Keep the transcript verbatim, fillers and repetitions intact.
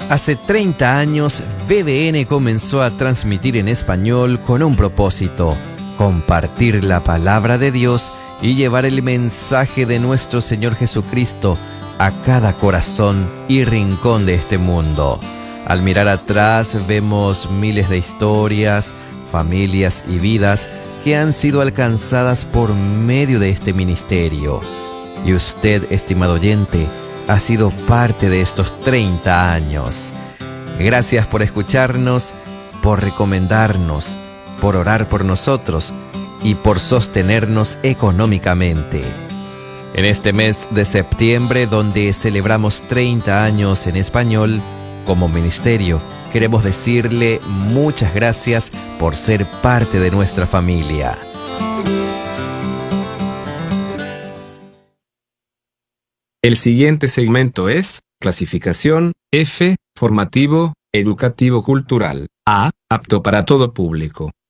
Hace treinta años, B D N comenzó a transmitir en español con un propósito: compartir la palabra de Dios y llevar el mensaje de nuestro Señor Jesucristo a cada corazón y rincón de este mundo. Al mirar atrás vemos miles de historias, familias y vidas que han sido alcanzadas por medio de este ministerio. Y usted, estimado oyente, ha sido parte de estos treinta años. Gracias por escucharnos, por recomendarnos, por orar por nosotros y por sostenernos económicamente. En este mes de septiembre, donde celebramos treinta años en español, como ministerio, queremos decirle muchas gracias por ser parte de nuestra familia. El siguiente segmento es clasificación F, formativo, educativo cultural. A, apto para todo público.